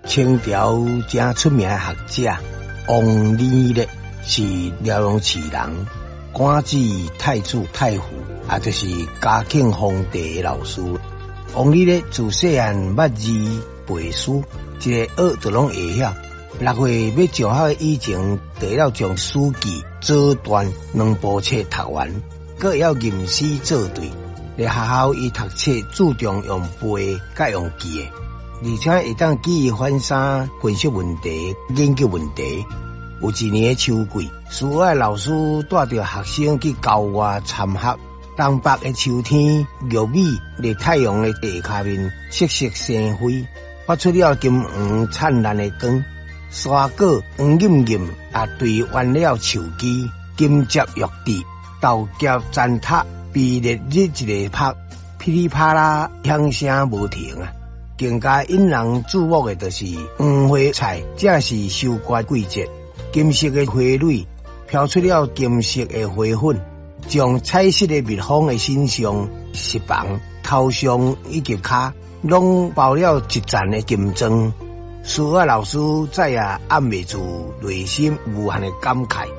清朝正出名的学者王理咧是辽阳市人，官至太子太傅，也就是嘉庆皇帝的老师。王理咧自细汉捌字背书，一个学就拢会晓。6岁要上学以前，就要将书记做段2部册读完，阁要吟诗作对。在学校伊读册注重用背甲用记的，而且会当举一反三分析问题、研究问题。有一年的秋季，数学老师带着学生去郊外参学。东北的秋天，玉米在太阳的地下面瑟瑟生辉，发出了金黄灿烂的光。山果黄润润，也对完了树枝，金接玉滴，豆荚粘塔，被烈日一个拍，噼里啪啦响声无停啊！更加引人注目的就是黄花菜，这是收割季节，金色的花蕊飘出了金色的花粉，将彩色的蜜蜂的身上、翅膀、头上以及脚，拢包了一层的金装。数学老师再也按袂住内心无限的感慨。